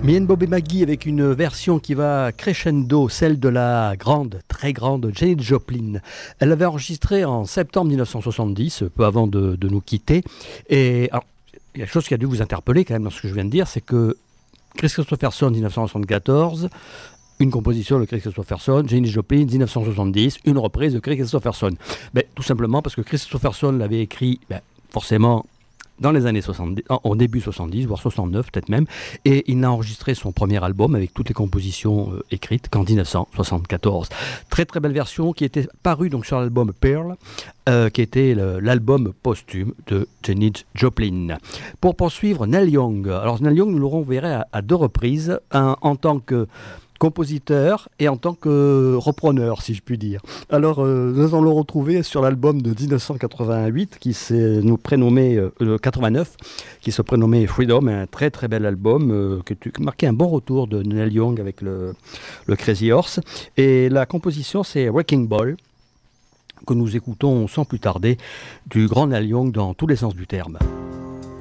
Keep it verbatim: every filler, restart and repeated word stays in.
Me and Bobby McGee avec une version qui va crescendo, celle de la grande, très grande Janis Joplin. Elle l'avait enregistrée en septembre dix-neuf cent soixante-dix, peu avant de, de nous quitter. Et alors, il y a quelque chose qui a dû vous interpeller quand même dans ce que je viens de dire, c'est que Kris Kristofferson, dix-neuf cent soixante-quatorze, une composition de Kris Kristofferson, Janis Joplin, dix-neuf cent soixante-dix, une reprise de Kris Kristofferson. Ben, tout simplement parce que Kris Kristofferson l'avait écrit, ben, forcément, dans les années soixante-dix, au début soixante-dix, voire soixante-neuf peut-être même, et il a enregistré son premier album avec toutes les compositions euh, écrites qu'en dix-neuf cent soixante-quatorze. Très très belle version qui était parue donc sur l'album Pearl, euh, qui était le, l'album posthume de Janis Joplin. Pour poursuivre, Neil Young. Alors Neil Young, nous l'aurons verré à, à deux reprises, un, en tant que compositeur et en tant que repreneur, si je puis dire. Alors, euh, nous allons le retrouver sur l'album de dix-neuf cent quatre-vingt-huit, qui s'est nous prénommé, euh, quatre-vingt-neuf, qui se prénommait Freedom, un très très bel album euh, qui marquait un bon retour de Neil Young avec le, le Crazy Horse. Et la composition, c'est Wrecking Ball, que nous écoutons sans plus tarder du grand Neil Young dans tous les sens du terme.